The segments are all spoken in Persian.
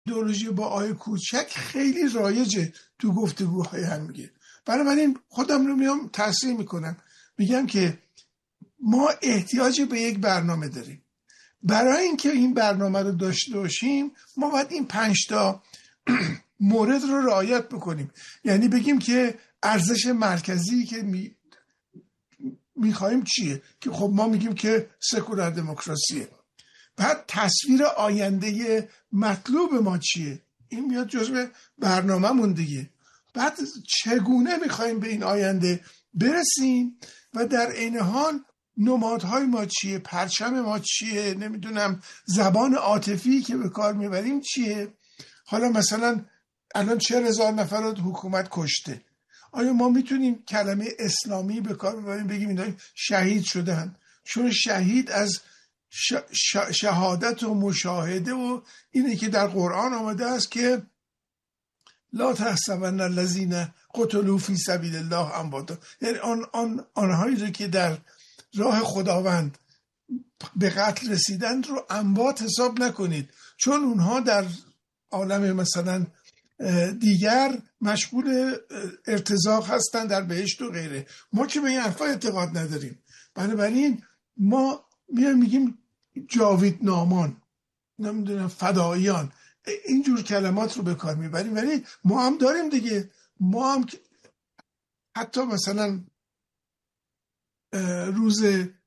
ایدئولوژی با آی کوچک خیلی رایجه تو گفتگوهای هم میگه. بنابراین خودم رو میام تصحیح میکنم، میگم که ما احتیاج به یک برنامه داریم. برای اینکه این برنامه رو داشته باشیم ما باید این 5 تا مورد رو رعایت بکنیم. یعنی بگیم که ارزش مرکزی که میخوایم چیه، که خب ما میگیم که سکولار دموکراسیه. بعد تصویر آینده مطلوب ما چیه، این میاد جزو برنامه‌مون دیگه. بعد چگونه میخوایم به این آینده برسیم و در عین حال نمادهای ما چیه، پرچم ما چیه، نمیدونم زبان عاطفی که به کار میبریم چیه. حالا مثلا الان 40,000 نفر رو حکومت کشته، آیا ما میتونیم کلمه اسلامی به کار ببریم بگیم اینا شهید شدن؟ چون شهید از شهادت و مشاهده و اینه که در قرآن آمده است که لا تحسبن الذین قتلوا فی سبیل الله امواتا، یعنی آنهایی رو که در راه خداوند به قتل رسیدن رو اموات حساب نکنید، چون اونها در عالم مثلا دیگر مشغول ارتزاق هستن در بهشت و غیره. ما که به این حرفا اعتقاد نداریم. بنابراین ما میگیم جاویدنامان، نمیدونم فداییان، اینجور کلمات رو به کار میبریم، ولی ما هم داریم دیگه. ما هم حتی مثلا روز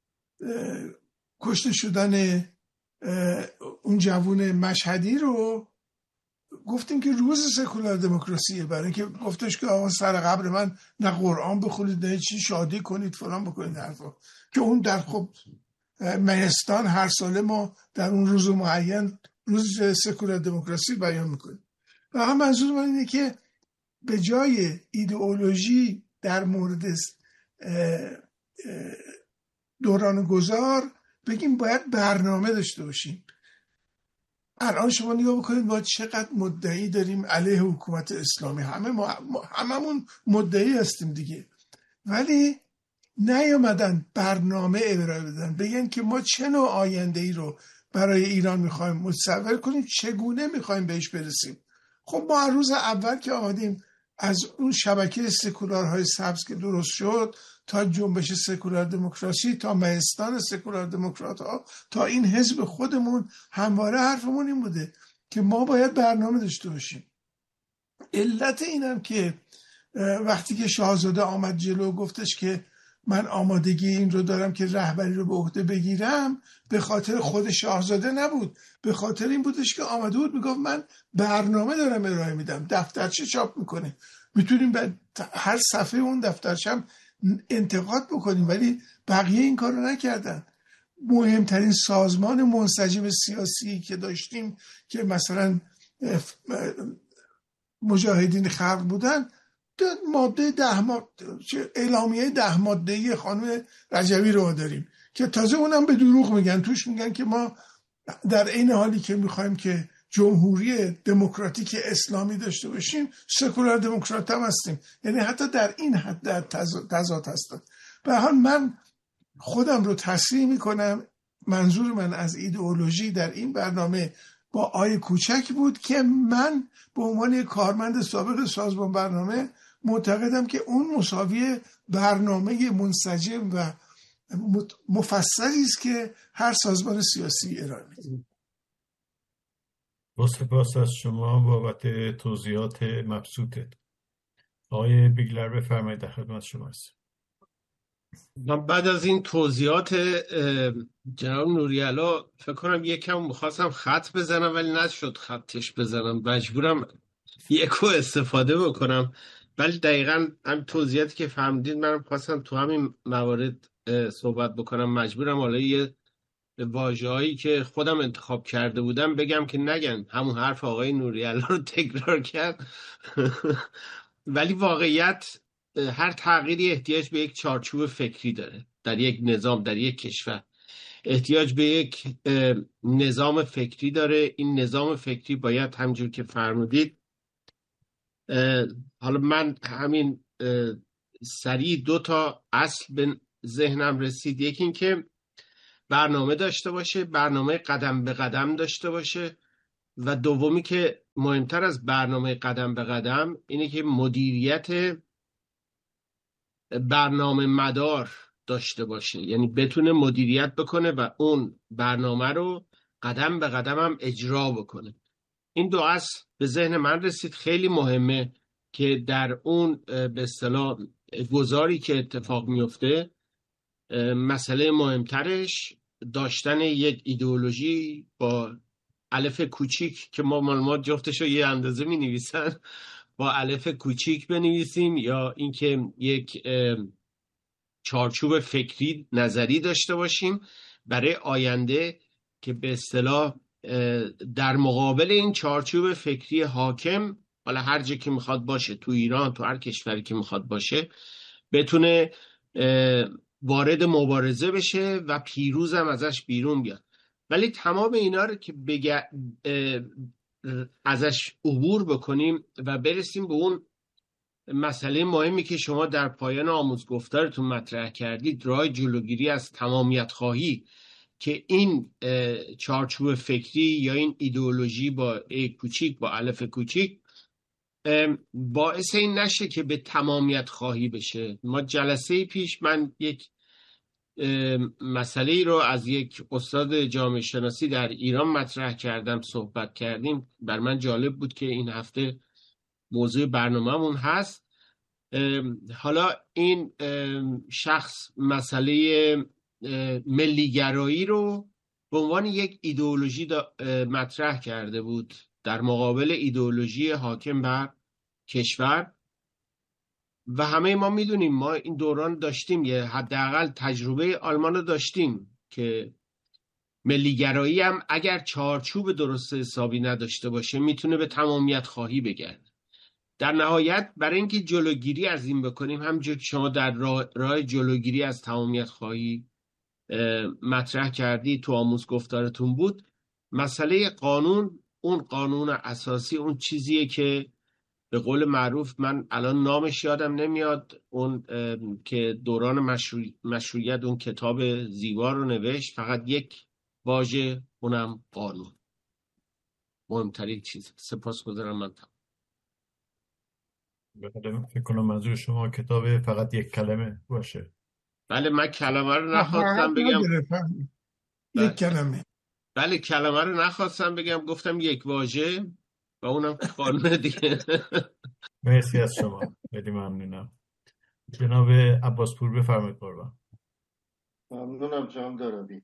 کشته شدن اون جوون مشهدی رو گفتیم که روز سکولار دموکراسیه، برای اینکه گفتش که آقا سر قبر من نه قرآن بخونید نه چی، شادی کنید فلان بکنید حرفا، که اون در خب مهستان هر ساله ما در اون روز معین روز سکولار دموکراسی بیان میکنیم. و هم منظور من اینه که به جای ایدئولوژی در مورد دوران گذار بگیم باید برنامه داشته باشیم. الان شما نگاه بکنید ما چقدر مدعی داریم علیه حکومت اسلامی، هممون مدعی هستیم دیگه، ولی نیامدن برنامه ارائه بدن بگن که ما چه نوع آینده‌ای رو برای ایران میخوایم متصور کنیم، چگونه میخوایم بهش برسیم. خب ما روز اول که آمدیم از اون شبکه سکولارهای سبز که درست شد تا جنبش سکولار دموکراسی تا مهستان سکولار دموکرات ها تا این حزب خودمون، همواره حرفمون این بوده که ما باید برنامه داشته باشیم. علت اینم که وقتی که شاهزاده آمد جلو گفتش که من آمادگی این رو دارم که رهبری رو به عهده بگیرم، به خاطر خود شاهزاده نبود، به خاطر این بودش که آمده بود میگفت من برنامه دارم ارائه میدم، دفترچه چاپ میکنه، میتونیم به هر صفحه اون دفترچه انتقاد بکنیم، ولی بقیه این کار رو نکردن. مهمترین سازمان منسجم سیاسی که داشتیم که مثلا مجاهدین خلق بودن، ماده 10 اعلامیه 10 ماده‌ای خانم رجبی رو داریم که تازه اونم به دروغ میگن، توش میگن که ما در این حالی که میخوایم که جمهوری دموکراتیک اسلامی داشته باشیم سکولار دموکرات هم هستیم، یعنی حتی در این حد تضاد هستن. به هر حال من خودم رو تصحیح میکنم، منظور من از ایدئولوژی در این برنامه با آی کوچک بود که من به عنوان کارمند سابق سازمان برنامه معتقدم که اون مساوی برنامه منسجم و مفصلی است که هر سازمان سیاسی ارائه میده. با سپاس از شما بابت توضیحات مبسوطت. آقای بیگلر بفرمایید، در خدمت شما هستم. بعد از این توضیحات جناب نوری‌علا فکر کنم یکم می‌خواستم خط بزنم ولی نشد خطش بزنم، مجبورم یکو استفاده بکنم. ولی دقیقاً هم توضیحاتی که فهمیدید من خواستم تو همین موارد صحبت بکنم، مجبورم حالا یه واژه‌هایی که خودم انتخاب کرده بودم بگم که نگن همون حرف آقای نوری‌علا رو تکرار کرد. ولی واقعیت هر تغییری احتیاج به یک چارچوب فکری داره. در یک نظام، در یک کشور احتیاج به یک نظام فکری داره. این نظام فکری باید همجور که فرمودید، حالا من همین سریع 2 تا اصل به ذهنم رسید. یکی این که برنامه داشته باشه، برنامه قدم به قدم داشته باشه و دومی که مهمتر از برنامه قدم به قدم اینه که مدیریت برنامه مدار داشته باشه، یعنی بتونه مدیریت بکنه و اون برنامه رو قدم به قدم هم اجرا بکنه. این دو اصل به ذهن من رسید خیلی مهمه که در اون به اصطلاح گذاری که اتفاق میفته مسئله مهمترش داشتن یک ایدئولوژی با الف کوچیک که ما معلومات جفتش رو یه اندازه می نویسن با الف کوچیک بنویسیم، یا اینکه یک چارچوب فکری نظری داشته باشیم برای آینده که به اصطلاح در مقابل این چارچوب فکری حاکم، حالا هر جا که میخواد باشه، تو ایران، تو هر کشوری که میخواد باشه، بتونه وارد مبارزه بشه و پیروز هم ازش بیرون بیاد. ولی تمام اینا رو که ازش عبور بکنیم و برسیم به اون مسئله مهمی که شما در پایان آموزگفتارتون مطرح کردید، راه جلوگیری از تمامیت خواهی، که این چارچوب فکری یا این ایدئولوژی با ای کوچیک، با الف کوچیک، باعث این نشه که به تمامیت خواهی بشه. ما جلسه پیش من یک مسئله رو از یک استاد جامعه شناسی در ایران مطرح کردم، صحبت کردیم. بر من جالب بود که این هفته موضوع برنامه‌مون هست. حالا این شخص مسئله ملیگرایی رو به عنوان یک ایدئولوژی مطرح کرده بود در مقابل ایدئولوژی حاکم بر کشور. و همه ما میدونیم، ما این دوران داشتیم، یه حداقل تجربه آلمان رو داشتیم که ملیگرایی هم اگر چارچوب درست حسابی نداشته باشه میتونه به تمامیت خواهی بگرده. در نهایت برای اینکه جلوگیری از این بکنیم، همونجور که شما در راه جلوگیری از تمامیت خواهی مطرح کردی تو آموزگفتارتون بود، مسئله قانون، اون قانون اساسی، اون چیزیه که به قول معروف من الان نامش یادم نمیاد، اون که دوران مشروعیت اون کتاب زیبا رو نوشت، فقط یک واژه، اونم قانون، مهمترین چیز. سپاسگزارم. من فکر کنم منظور شما کتاب فقط یک کلمه باشه. بله، من کلمه رو نخواستم بگم. یک کلمه. بله، کلمه رو نخواستم بگم، گفتم یک واژه و اونم قانون دیگه. مرسی از شما، خیلی ممنونم. جناب عباسپور بفرمایید. قربان. ممنونم جناب دارابی.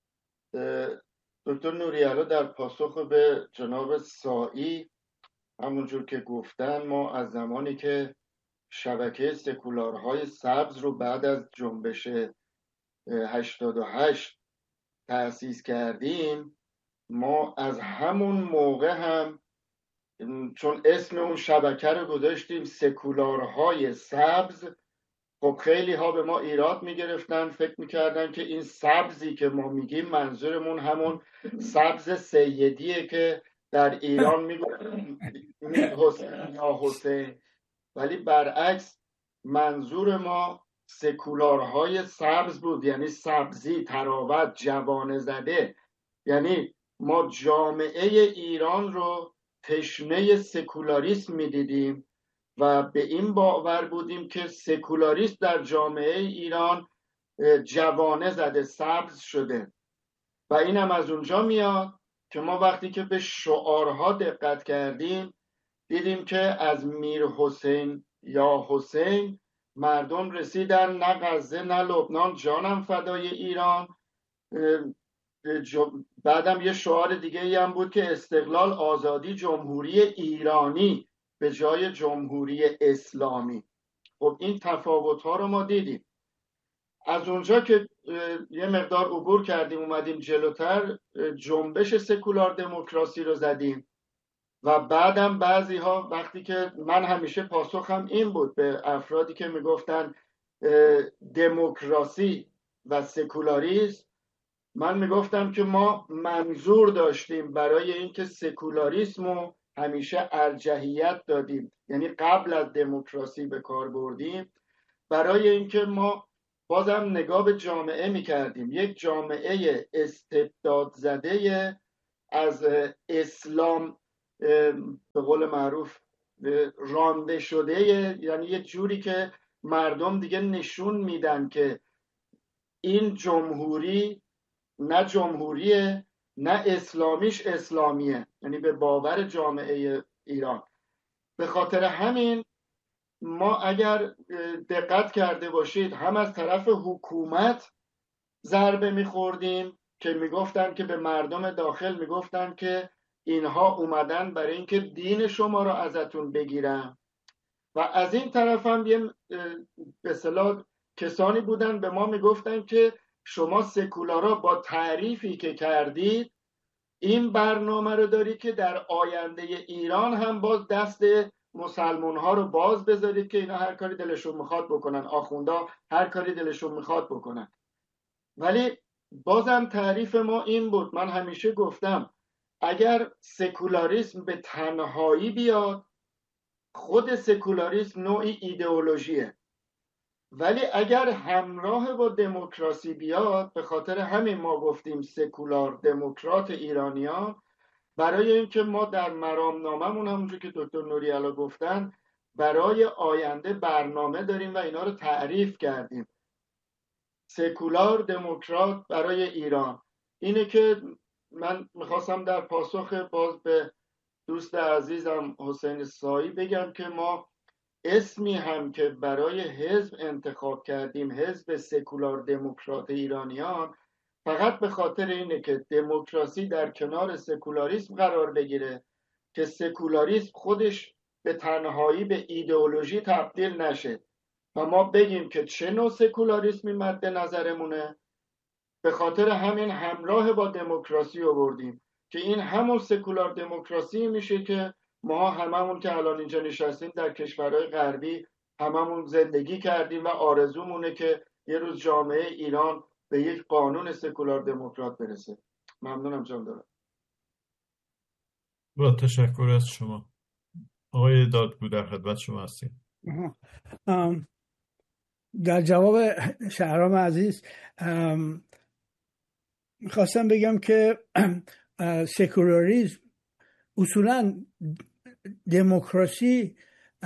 دکتر نوری‌علا در پاسخ به جناب سائی، همونجور که گفتن، ما از زمانی که شبکه سکولارهای سبز رو بعد از جنبش 88 تأسیس کردیم، ما از همون موقع هم، چون اسم اون شبکه رو گذاشتیم سکولارهای سبز، خب خیلی ها به ما ایراد میگرفتن، فکر میکردن که این سبزی که ما میگیم منظورمون همون سبز سیدیه که در ایران میگفتن حسین یا حسین، ولی برعکس منظور ما سکولارهای سبز بود، یعنی سبزی، تراوت، جوانه زده. یعنی ما جامعه ایران رو تشنه سکولاریسم میدیدیم و به این باور بودیم که سکولاریسم در جامعه ایران جوانه زده، سبز شده. و این هم از اونجا میاد که ما وقتی که به شعارها دقت کردیم دیدیم که از میر حسین یا حسین مردم رسیدن نه غزه نه لبنان، جانم فدای ایران. بعدم یه شعار دیگه هم بود که استقلال، آزادی، جمهوری ایرانی به جای جمهوری اسلامی. خب این تفاوت‌ها رو ما دیدیم. از اونجا که یه مقدار عبور کردیم اومدیم جلوتر، جنبش سکولار دموکراسی رو زدیم و بعدم بعضی ها، وقتی که من همیشه پاسخم این بود به افرادی که میگفتن دموکراسی و سکولاریسم، من میگفتم که ما منظور داشتیم برای اینکه سکولاریسم رو همیشه ارجحیت دادیم، یعنی قبل از دموکراسی به کار بردیم، برای اینکه ما بازم نگاه به جامعه میکردیم، یک جامعه استبداد زده از اسلام به قول معروف رانده شده، یعنی یه جوری که مردم دیگه نشون میدن که این جمهوری نه جمهوریه نه اسلامیش اسلامیه، یعنی به باور جامعه ایران. به خاطر همین ما اگر دقت کرده باشید هم از طرف حکومت ضربه میخوردیم که میگفتن که به مردم داخل میگفتن که اینها اومدن برای اینکه دین شما رو ازتون بگیرن، و از این طرف هم یه به اصطلاح کسانی بودن به ما میگفتن که شما سکولارا با تعریفی که کردید این برنامه رو داری که در آینده ایران هم باز دست مسلمان ها رو باز بذارید که اینا هر کاری دلشون میخواد بکنن، آخوندا هر کاری دلشون میخواد بکنن. ولی بازم تعریف ما این بود، من همیشه گفتم اگر سکولاریسم به تنهایی بیاد، خود سکولاریسم نوعی ایدئولوژیه، ولی اگر همراه با دموکراسی بیاد، به خاطر همین ما گفتیم سکولار دموکرات ایرانیان، برای اینکه ما در مرامنامه‌مون همونجور که دکتر نوری‌علا گفتن برای آینده برنامه داریم و اینا رو تعریف کردیم. سکولار دموکرات برای ایران اینه که من میخواستم در پاسخ باز به دوست عزیزم حسین سایی بگم که ما اسمی هم که برای حزب انتخاب کردیم، حزب سکولار دموکرات ایرانیان، فقط به خاطر اینه که دموکراسی در کنار سکولاریسم قرار بگیره که سکولاریسم خودش به تنهایی به ایدئولوژی تبدیل نشه و ما بگیم که چه نوع سکولاریسمی مد نظرمونه. به خاطر همین همراه با دموکراسی آوردیم که این همون سکولار دموکراسی میشه که ما هممون که الان اینجا نشستیم در کشورهای غربی هممون زندگی کردیم و آرزومونه که یه روز جامعه ایران به یک قانون سکولار دموکرات برسه. ممنونم جان دارم. با تشکر از شما. آقای دادگو در خدمت شما هستیم. در جواب شهرام عزیز میخواستم بگم که سکولاریسم اصولا دموکراسی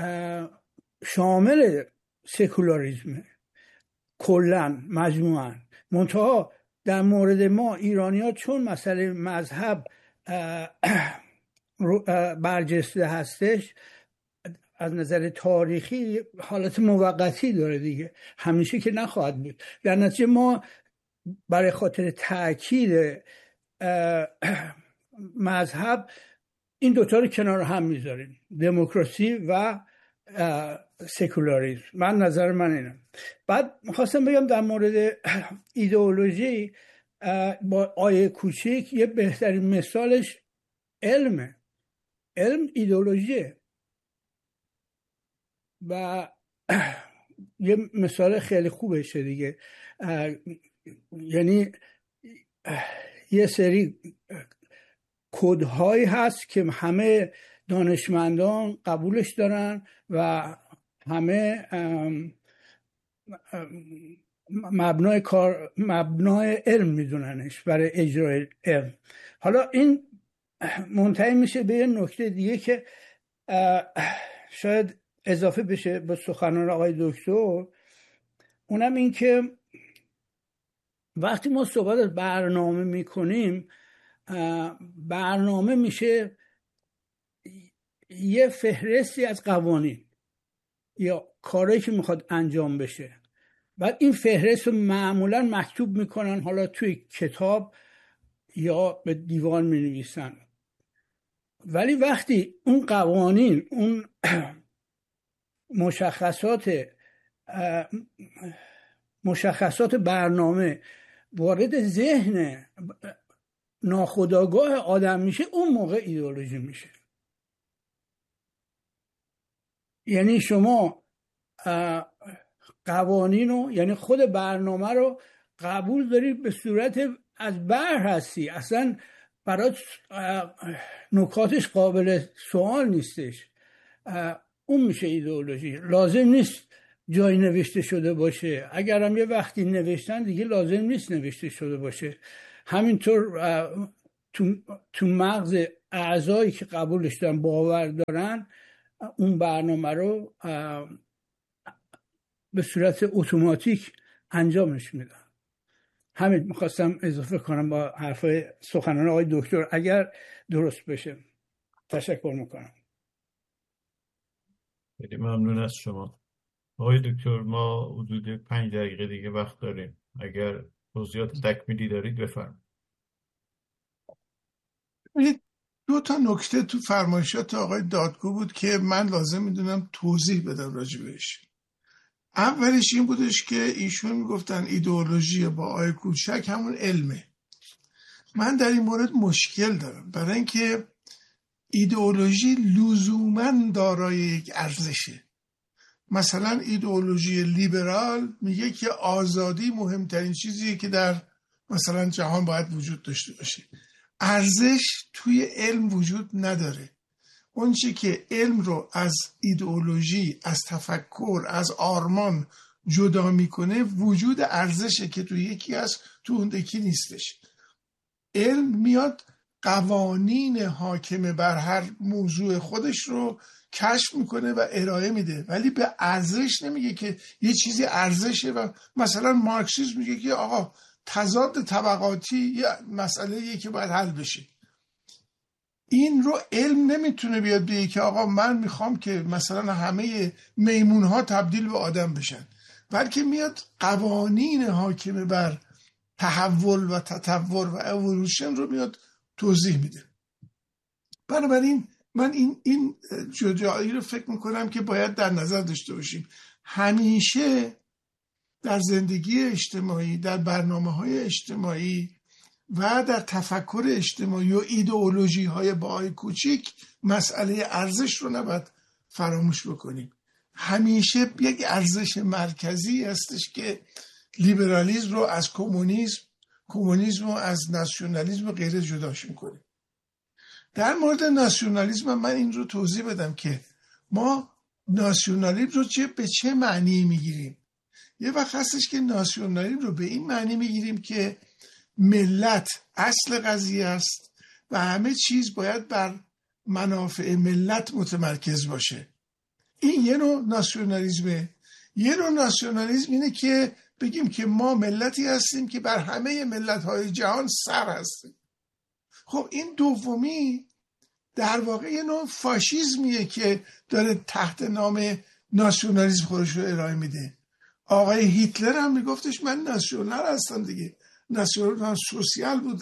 شامل سکولاریسمه کلن مجموعاً. منتها در مورد ما ایرانی ها چون مسئله مذهب برجسته هستش، از نظر تاریخی حالت موقتی داره دیگه، همیشه که نخواهد بود. در نتیجه ما برای خاطر تأکید مذهب این دوتا رو کنار هم میذاریم، دموکراسی و سکولاریسم. نظر من اینه. بعد میخواستم بگم در مورد ایدئولوژی با آیه کوچیک یه بهترین مثالش علمه. علم ایدئولوژیه و یه مثال خیلی خوبشه دیگه. یعنی یه سری کدهایی هست که همه دانشمندان قبولش دارن و همه مبنای علم میدوننش برای اجرای علم. حالا این منتهی میشه به یه نکته دیگه که شاید اضافه بشه به سخنان آقای دکتر، اونم این که وقتی ما صحبت از برنامه میکنیم، برنامه میشه یه فهرستی از قوانین یا کارهایی که میخواد انجام بشه. بعد این فهرست رو معمولا مکتوب میکنن، حالا توی کتاب یا به دیوان مینویسن. ولی وقتی اون قوانین، اون مشخصات برنامه وارد ذهن ناخودآگاه آدم میشه، اون موقع ایدئولوژی میشه. یعنی شما قوانین رو، یعنی خود برنامه رو قبول داری، به صورت از بر هستی، اصلا برات نکاتش قابل سوال نیستش، اون میشه ایدئولوژی. لازم نیست جای نوشته شده باشه، اگرم یه وقتی نوشتن دیگه لازم نیست نوشته شده باشه. همینطور تو مغز اعضایی که قبولش دارن، باور دارن، اون برنامه رو به صورت اتوماتیک انجامش میدن. همین میخواستم اضافه کنم با حرفای سخنان آقای دکتر، اگر درست بشه. تشکر میکنم. خیلی ممنون از شما آقای دکتر. ما حدود 5 دقیقه دیگه وقت داریم، اگر توضیحات تکمیلی دارید بفرمایید. 2 تا نکته تو فرمایشات آقای دادگو بود که من لازم میدونم توضیح بدم راجع بهش. اولش این بودش که ایشون میگفتن ایدئولوژی با آی کوچک همون علمه. من در این مورد مشکل دارم، برای اینکه ایدئولوژی لزوماً دارای یک ارزشه. مثلا ایدئولوژی لیبرال میگه که آزادی مهمترین چیزیه که در مثلا جهان باید وجود داشته باشه. ارزش توی علم وجود نداره. اون چی که علم رو از ایدئولوژی، از تفکر، از آرمان جدا میکنه وجود ارزشه که توی یکی از تو اون یکی نیستش. علم میاد قوانین حاکم بر هر موضوع خودش رو کشف میکنه و ارائه میده، ولی به ارزش نمیگه که یه چیزی ارزشه. و مثلا مارکسیسم میگه که آقا تضاد طبقاتی یه مسئله‌ایه که باید حل بشه. این رو علم نمیتونه بیاد بگه که آقا من میخوام که مثلا همه میمونها تبدیل به آدم بشن، بلکه میاد قوانین حاکم بر تحول و تطور و اِوولوشن رو میاد توضیح میده. بنابراین من این جدایی رو فکر میکنم که باید در نظر داشته باشیم. همیشه در زندگی اجتماعی، در برنامه‌های اجتماعی و در تفکر اجتماعی و ایدئولوژی های با آی کوچیک مسئله ارزش رو نباید فراموش بکنیم. همیشه یک ارزش مرکزی هستش که لیبرالیسم رو از کمونیسم رو از ناسیونالیسم و غیره جداش میکنه. در مورد ناسیونالیسم من این رو توضیح بدم که ما ناسیونالیسم رو به چه معنی میگیریم. یه وقت هستش که ناسیونالیسم رو به این معنی میگیریم که ملت اصل قضیه است و همه چیز باید بر منافع ملت متمرکز باشه. این یه نوع ناسیونالیسمه. یه نوع ناسیونالیسم اینه که بگیم که ما ملتی هستیم که بر همه ملت‌های جهان سر هستیم. خب این دومی در واقع یه نوع فاشیزمیه که داره تحت نام ناسیونالیسم خودش رو ارائه میده. آقای هیتلر هم میگفتش من ناسیونال هستم دیگه، ناسیونال سوسیال بود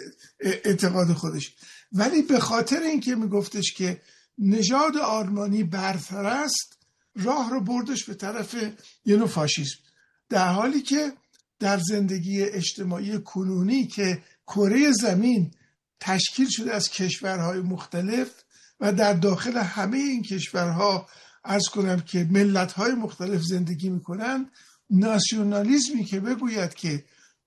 اعتقاد خودش، ولی به خاطر اینکه میگفتش که نژاد آلمانی برتر است راه رو بردش به طرف یه نوع فاشیسم. در حالی که در زندگی اجتماعی کنونی که کره زمین تشکیل شده از کشورهای مختلف و در داخل همه این کشورها عرض کنم که ملت‌های مختلف زندگی میکنن، ناسیونالیسمی که بگوید که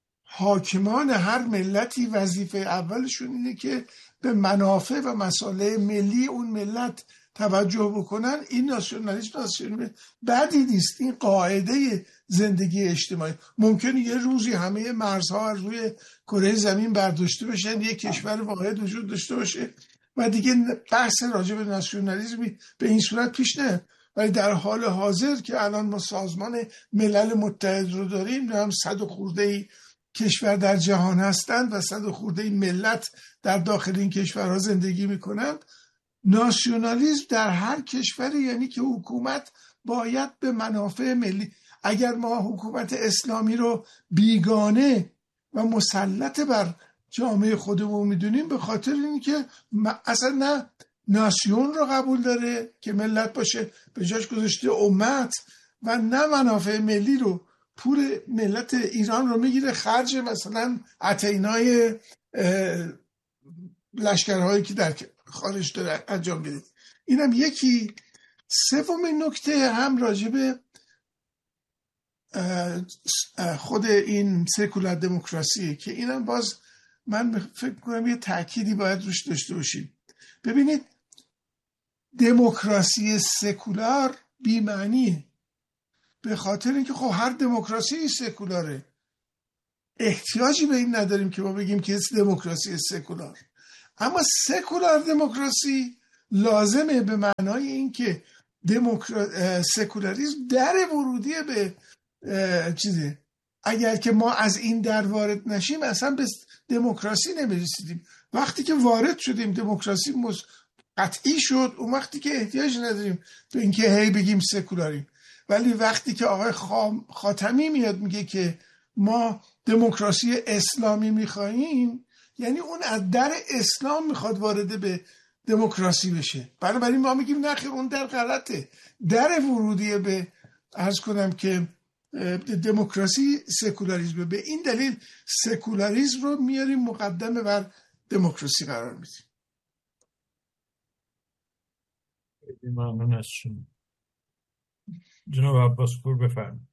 حاکمان هر ملتی وظیفه اولشون اینه که به منافع و مصالح ملی اون ملت توجه بکنن، این ناسیونالیسم بعدی نیست. این قاعده زندگی اجتماعی. ممکنه یه روزی همه مرزها از روی کره زمین برداشته بشن، یک کشور واحد وجود داشته باشه و دیگه بحث راجع به ناسیونالیسمی به این صورت پیش نه. ولی در حال حاضر که الان ما سازمان ملل متحد رو داریم، هم 100 و خورده کشور در جهان هستند و 100 و خورده ملت در داخل این کشورها زندگی میکنند. ناسیونالیسم در هر کشوری یعنی که حکومت باید به منافع ملی. اگر ما حکومت اسلامی رو بیگانه و مسلط بر جامعه خودمون میدونیم، به خاطر اینکه اصلا نه ناسیون رو قبول داره که ملت باشه، به جاش گذاشته امت، و نه منافع ملی رو، پول ملت ایران رو میگیره خرج مثلا اتینای لشکرهایی که در خارج داره انجام میده. اینم یکی. سومین نکته هم راجب خود این سکولار دموکراسی که اینم باز من فکر کنم یه تأکیدی باید روش داشته باشیم. ببینید دموکراسی سکولار بی‌معنیه، به خاطر اینکه خب هر دموکراسی سکولاره. احتیاجی به این نداریم که ما بگیم که دموکراسی سکولار. اما سکولار دموکراسی لازمه به معنای این که سکولاریسم در ورودی به چیزه. اگر که ما از این در وارد نشیم اصلا به دموکراسی نمیرسیدیم. وقتی که وارد شدیم دموکراسی قطعی شد، اون وقتی که احتیاج نداریم به اینکه هی بگیم سکولاریم. ولی وقتی که آقای خاتمی میاد میگه که ما دموکراسی اسلامی میخواییم، یعنی اون از در اسلام میخواد وارد به دموکراسی بشه. بنابراین ما میگیم نخیر، اون در غلطه. در ورودی به عرض کنم که دموکراسی سکولاریسم. به این دلیل سکولاریسم رو میاریم مقدمه بر دموکراسی قرار میدیم. ممنون از شما. جناب عباس پور بفرمایید.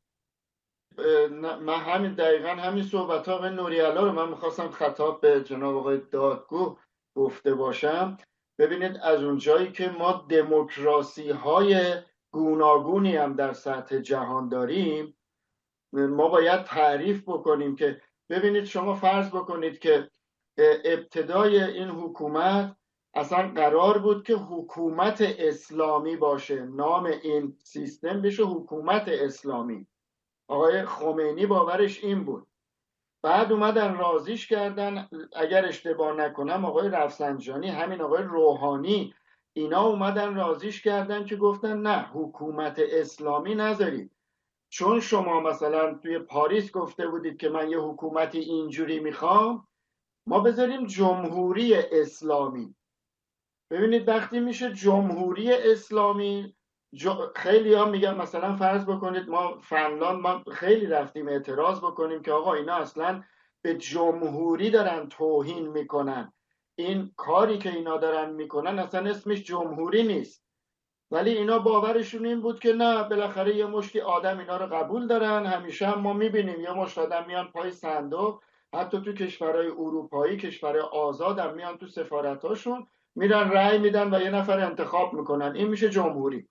من همین دقیقا همین صحبت ها آقای نوری‌علا رو من میخواستم خطاب به جناب آقای دادگو گفته باشم. ببینید از اونجایی که ما دموکراسی های گوناگونی هم در سطح جهان داریم، ما باید تعریف بکنیم که ببینید شما فرض بکنید که ابتدای این حکومت اصلا قرار بود که حکومت اسلامی باشه، نام این سیستم بشه حکومت اسلامی. آقای خمینی باورش این بود. بعد اومدن رازیش کردن، اگر اشتباه نکنم آقای رفسنجانی، همین آقای روحانی، اینا اومدن رازیش کردن که گفتن نه حکومت اسلامی نذارید، چون شما مثلا توی پاریس گفته بودید که من یه حکومتی اینجوری میخوام، ما بذاریم جمهوری اسلامی. ببینید وقتی میشه جمهوری اسلامی، خیلی ها میگن مثلا فرض بکنید ما فنلاند، ما خیلی رفتیم اعتراض بکنیم که آقا اینا اصلا به جمهوری دارن توهین میکنن، این کاری که اینا دارن میکنن اصلا اسمش جمهوری نیست. ولی اینا باورشون این بود که نه، بالاخره یه مشتی آدم اینا رو قبول دارن. همیشه هم ما میبینیم یه مشت آدم میان پای صندوق، حتی تو کشورهای اروپایی، کشورهای آزاد هم میان تو سفارتاشون میرن رأی میدن و یه نفر انتخاب میکنن، این میشه جمهوری.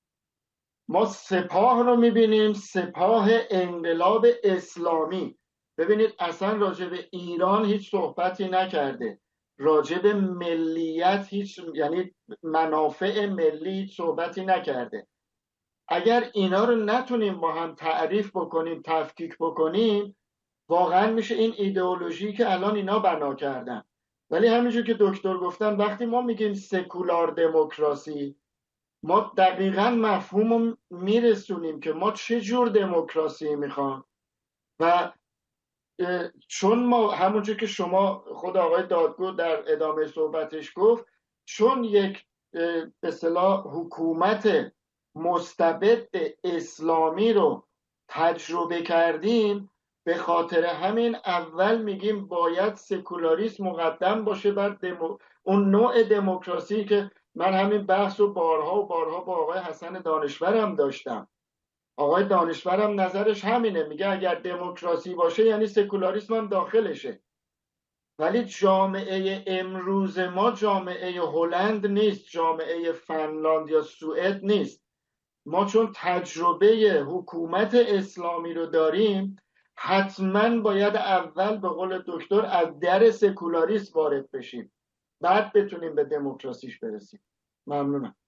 ما سپاه رو میبینیم، سپاه انقلاب اسلامی. ببینید اصلا راجع به ایران هیچ صحبتی نکرده، راجع به ملیت هیچ، یعنی منافع ملی هیچ صحبتی نکرده. اگر اینا رو نتونیم با هم تعریف بکنیم، تفکیک بکنیم، واقعا میشه این ایدئولوژی که الان اینا بنا کردن. ولی همینجور که دکتر گفتن وقتی ما میگیم سکولار دموکراسی، ما دقیقاً مفهوم رو میرسونیم که ما چه جور دموکراسی میخوام. و چون ما همونجور که شما خود آقای دادگو در ادامه صحبتش گفت، چون یک به اصطلاح حکومت مستبد اسلامی رو تجربه کردیم، به خاطر همین اول میگیم باید سکولاریسم مقدم باشه بر اون نوع دموکراسی که من همین بحث رو بارها و بارها با آقای حسن دانشورم داشتم. آقای دانشورم نظرش همینه، میگه اگر دموکراسی باشه یعنی سکولاریسم هم داخلشه. ولی جامعه امروز ما جامعه هلند نیست، جامعه فنلاند یا سوئد نیست. ما چون تجربه حکومت اسلامی رو داریم، حتما باید اول به قول دکتر از در سکولاریسم وارد بشیم، بعد بتونیم به دموکراسیش برسیم. ممنونم.